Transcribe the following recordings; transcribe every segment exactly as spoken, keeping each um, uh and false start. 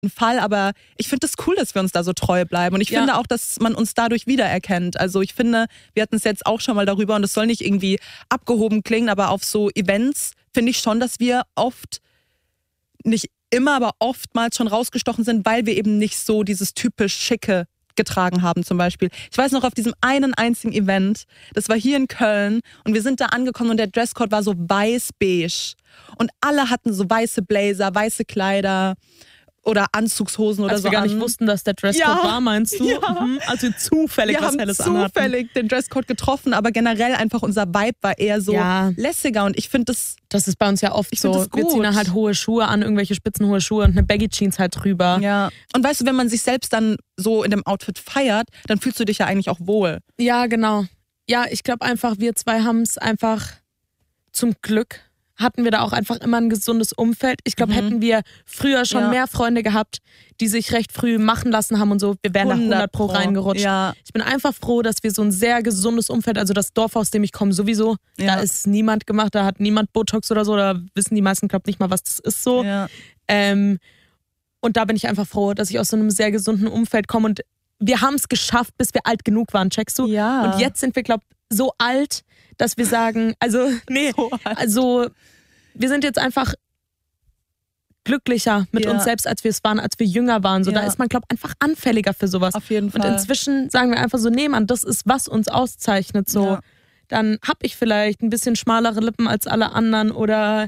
Fall, aber ich finde es das cool, dass wir uns da so treu bleiben. Und ich ja. finde auch, dass man uns dadurch wiedererkennt. Also ich finde, wir hatten es jetzt auch schon mal darüber und es soll nicht irgendwie abgehoben klingen, aber auf so Events finde ich schon, dass wir oft, nicht immer, aber oftmals schon rausgestochen sind, weil wir eben nicht so dieses typisch Schicke getragen haben zum Beispiel. Ich weiß noch, auf diesem einen einzigen Event, das war hier in Köln und wir sind da angekommen und der Dresscode war so weiß-beige und alle hatten so weiße Blazer, weiße Kleider oder Anzugshosen oder Als so. Als wir gar an. nicht wussten, dass der Dresscode ja. war, meinst du? Ja. Mhm. Also zufällig wir was Helles anhatten. Wir haben zufällig den Dresscode getroffen, aber generell einfach unser Vibe war eher so ja. lässiger und ich finde das... Das ist bei uns ja oft ich so. Wir ziehen dann halt hohe Schuhe an, irgendwelche spitzenhohe Schuhe und eine Baggy Jeans halt drüber. Ja. Und weißt du, wenn man sich selbst dann so in dem Outfit feiert, dann fühlst du dich ja eigentlich auch wohl. Ja, genau. Ja, ich glaube einfach, wir zwei haben es einfach zum Glück... hatten wir da auch einfach immer ein gesundes Umfeld. Ich glaube, mhm. hätten wir früher schon ja. mehr Freunde gehabt, die sich recht früh machen lassen haben und so, wir wären da hundert Pro reingerutscht. Ja. Ich bin einfach froh, dass wir so ein sehr gesundes Umfeld, also das Dorf, aus dem ich komme, sowieso, ja. da ist niemand gemacht, da hat niemand Botox oder so, da wissen die meisten, glaube ich, nicht mal, was das ist so. Ja. Ähm, und da bin ich einfach froh, dass ich aus so einem sehr gesunden Umfeld komme und wir haben es geschafft, bis wir alt genug waren, checkst du? Ja. Und jetzt sind wir, glaube ich, so alt, dass wir sagen, also, nee, so also, wir sind jetzt einfach glücklicher mit ja. uns selbst, als wir es waren, als wir jünger waren. So, ja. Da ist man, glaube ich, einfach anfälliger für sowas. Auf jeden Fall. Und inzwischen sagen wir einfach so, nee, Mann, das ist, was uns auszeichnet. So, ja. Dann habe ich vielleicht ein bisschen schmalere Lippen als alle anderen oder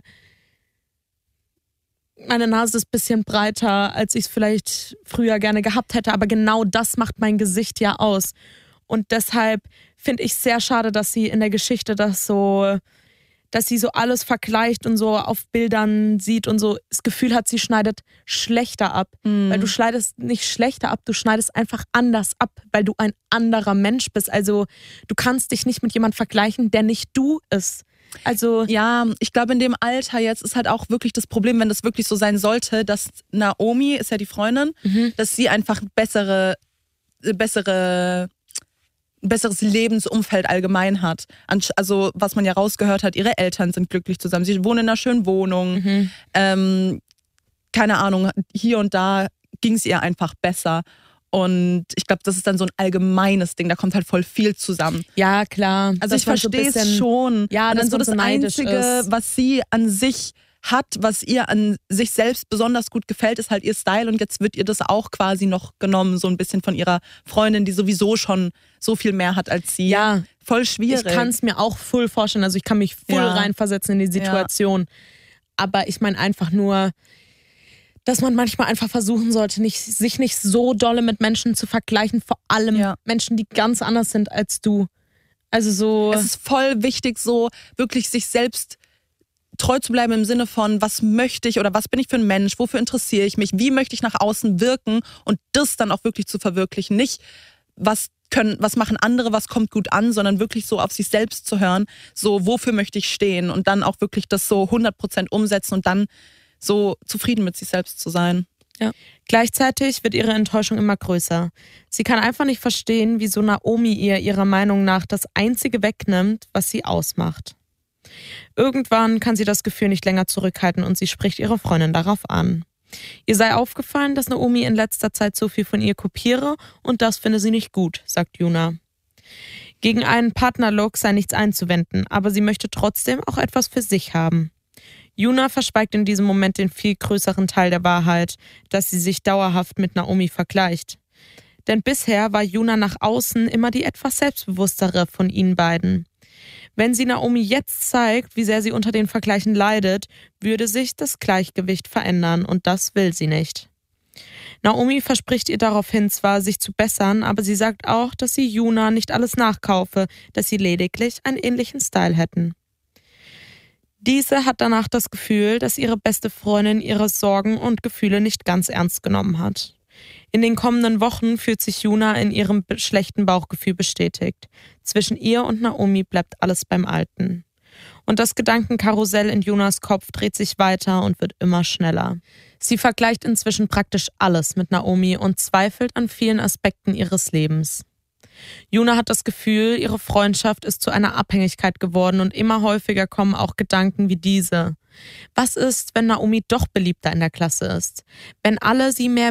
meine Nase ist ein bisschen breiter, als ich es vielleicht früher gerne gehabt hätte. Aber genau das macht mein Gesicht ja aus. Und deshalb finde ich es sehr schade, dass sie in der Geschichte das so, dass sie so alles vergleicht und so auf Bildern sieht und so das Gefühl hat, sie schneidet schlechter ab. Mhm. Weil du schneidest nicht schlechter ab, du schneidest einfach anders ab, weil du ein anderer Mensch bist. Also du kannst dich nicht mit jemandem vergleichen, der nicht du ist. Also ja, ich glaube in dem Alter jetzt ist halt auch wirklich das Problem, wenn das wirklich so sein sollte, dass Naomi, ist ja die Freundin, mhm. dass sie einfach bessere, bessere ein besseres Lebensumfeld allgemein hat. Also was man ja rausgehört hat, ihre Eltern sind glücklich zusammen. Sie wohnen in einer schönen Wohnung. Mhm. Ähm, keine Ahnung, hier und da ging es ihr einfach besser. Und ich glaube, das ist dann so ein allgemeines Ding. Da kommt halt voll viel zusammen. Ja, klar. Also ich verstehe es so schon. Ja, und dann so das so Einzige, ist. was sie an sich hat, was ihr an sich selbst besonders gut gefällt, ist halt ihr Style und jetzt wird ihr das auch quasi noch genommen, so ein bisschen von ihrer Freundin, die sowieso schon so viel mehr hat als sie. Ja. Voll schwierig. Ich kann es mir auch voll vorstellen, also ich kann mich voll ja. reinversetzen in die Situation. Ja. Aber ich meine einfach nur, dass man manchmal einfach versuchen sollte, nicht, sich nicht so dolle mit Menschen zu vergleichen, vor allem ja. Menschen, die ganz anders sind als du. Also so. Es ist voll wichtig, so wirklich sich selbst treu zu bleiben im Sinne von, was möchte ich oder was bin ich für ein Mensch, wofür interessiere ich mich, wie möchte ich nach außen wirken und das dann auch wirklich zu verwirklichen. Nicht, was können, was machen andere, was kommt gut an, sondern wirklich so auf sich selbst zu hören, so wofür möchte ich stehen und dann auch wirklich das so hundert Prozent umsetzen und dann so zufrieden mit sich selbst zu sein. Ja. Gleichzeitig wird ihre Enttäuschung immer größer. Sie kann einfach nicht verstehen, wieso Naomi ihr ihrer Meinung nach das Einzige wegnimmt, was sie ausmacht. Irgendwann kann sie das Gefühl nicht länger zurückhalten und sie spricht ihre Freundin darauf an. Ihr sei aufgefallen, dass Naomi in letzter Zeit so viel von ihr kopiere und das finde sie nicht gut, sagt Yuna. Gegen einen Partnerlook sei nichts einzuwenden, aber sie möchte trotzdem auch etwas für sich haben. Yuna verschweigt in diesem Moment den viel größeren Teil der Wahrheit, dass sie sich dauerhaft mit Naomi vergleicht. Denn bisher war Yuna nach außen immer die etwas selbstbewusstere von ihnen beiden. Wenn sie Naomi jetzt zeigt, wie sehr sie unter den Vergleichen leidet, würde sich das Gleichgewicht verändern und das will sie nicht. Naomi verspricht ihr daraufhin zwar, sich zu bessern, aber sie sagt auch, dass sie Yuna nicht alles nachkaufe, dass sie lediglich einen ähnlichen Style hätten. Diese hat danach das Gefühl, dass ihre beste Freundin ihre Sorgen und Gefühle nicht ganz ernst genommen hat. In den kommenden Wochen fühlt sich Yuna in ihrem schlechten Bauchgefühl bestätigt. Zwischen ihr und Naomi bleibt alles beim Alten. Und das Gedankenkarussell in Yunas Kopf dreht sich weiter und wird immer schneller. Sie vergleicht inzwischen praktisch alles mit Naomi und zweifelt an vielen Aspekten ihres Lebens. Yuna hat das Gefühl, ihre Freundschaft ist zu einer Abhängigkeit geworden und immer häufiger kommen auch Gedanken wie diese. Was ist, wenn Naomi doch beliebter in der Klasse ist? Wenn alle sie mehr